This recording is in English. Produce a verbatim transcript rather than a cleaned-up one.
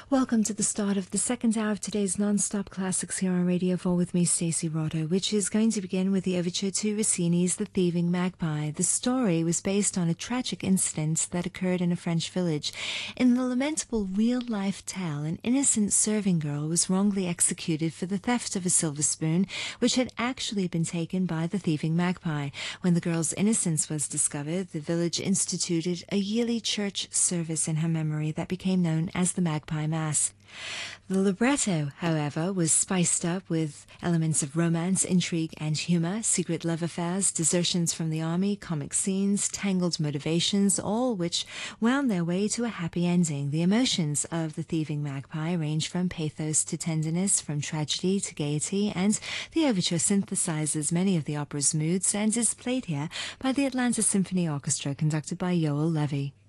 Welcome to the start of the second hour of today's non-stop classics here on Radio four with me, Stacey Rotto, which is going to begin with the overture to Rossini's The Thieving Magpie. The story was based on a tragic incident that occurred in a French village. In the lamentable real-life tale, an innocent serving girl was wrongly executed for the theft of a silver spoon, which had actually been taken by the thieving magpie. When the girl's innocence was discovered, the village instituted a yearly church service in her memory that became known as the Magpie Mass. The libretto, however, was spiced up with elements of romance, intrigue, and humor, secret love affairs, desertions from the army, comic scenes, tangled motivations, all which wound their way to a happy ending. The emotions of The Thieving Magpie range from pathos to tenderness, from tragedy to gaiety, and the overture synthesizes many of the opera's moods and is played here by the Atlanta Symphony Orchestra, conducted by Yoel Levy.